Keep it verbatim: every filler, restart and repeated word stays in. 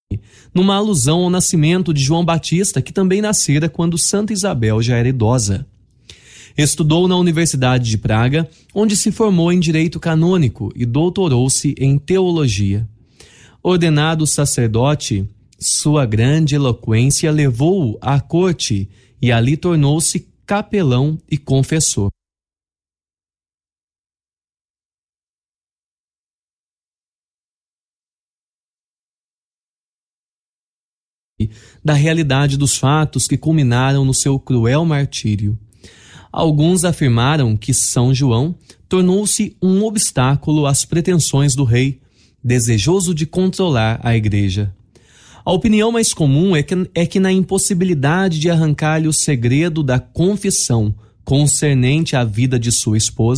numa alusão ao nascimento de João Batista, que também nascera quando Santa Isabel já era idosa. Estudou na Universidade de Praga, onde se formou em Direito Canônico e doutorou-se em Teologia. Ordenado sacerdote, sua grande eloquência levou-o à corte e ali tornou-se capelão e confessor. Da realidade dos fatos que culminaram no seu cruel martírio. Alguns afirmaram que São João tornou-se um obstáculo às pretensões do rei, desejoso de controlar a igreja. A opinião mais comum é que, é que na impossibilidade de arrancar-lhe o segredo da confissão concernente à vida de sua esposa,